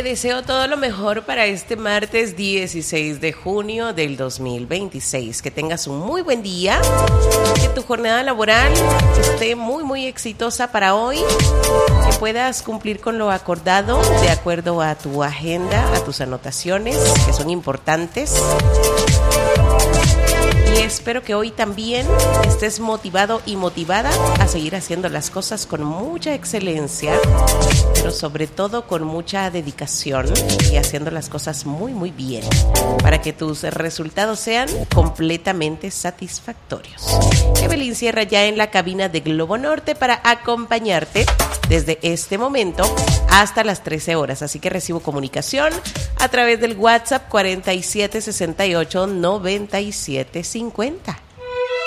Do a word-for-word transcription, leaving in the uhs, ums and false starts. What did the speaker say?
Te deseo todo lo mejor para este martes dieciséis de junio del dos mil veintiséis. Que tengas un muy buen día, que tu jornada laboral esté muy muy exitosa para hoy, que puedas cumplir con lo acordado de acuerdo a tu agenda, a tus anotaciones, que son importantes. Y espero que hoy también estés motivado y motivada a seguir haciendo las cosas con mucha excelencia, pero sobre todo con mucha dedicación y haciendo las cosas muy muy bien para que tus resultados sean completamente satisfactorios. Evelyn Sierra ya en la cabina de Globo Norte para acompañarte desde este momento hasta las trece horas. Así que recibo comunicación a través del WhatsApp cuarenta y siete sesenta y ocho noventa y siete cincuenta.